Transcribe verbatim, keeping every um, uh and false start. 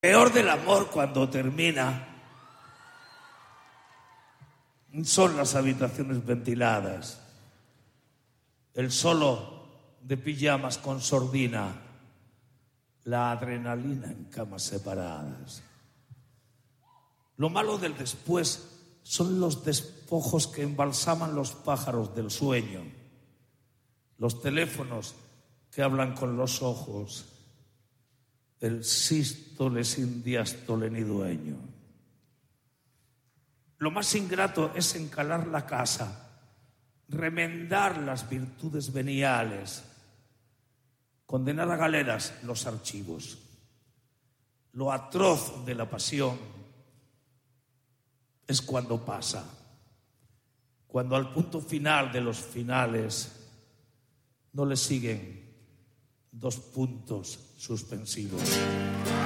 peor del amor cuando termina son las habitaciones ventiladas, el solo de pijamas con sordina, la adrenalina en camas separadas. Lo malo del después son los despojos que embalsaman los pájaros del sueño, los teléfonos que hablan con los ojos, el sístole sin diástole ni dueño. Lo más ingrato es encalar la casa, remendar las virtudes veniales, condenar a galeras los archivos. Lo atroz de la pasión es cuando pasa, cuando al punto final de los finales no le siguen dos puntos suspensivos.